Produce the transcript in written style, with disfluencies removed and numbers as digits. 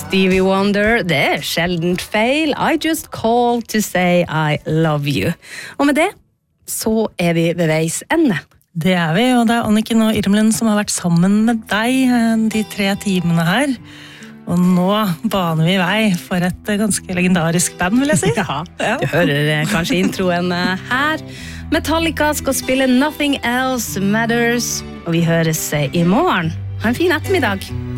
Stevie Wonder, det sjeldent feil. I just call to say I love you. Og med det så vi ved veis ende. Det vi, og det Anniken og Irmelin som har vært sammen med deg de 3 timene her. Og nå baner vi vei for et ganske legendarisk band, vil jeg si. Ja, du hører kanskje introen her. Metallica skal spille Nothing Else Matters, og vi høres i morgen. Ha en fin ettermiddag.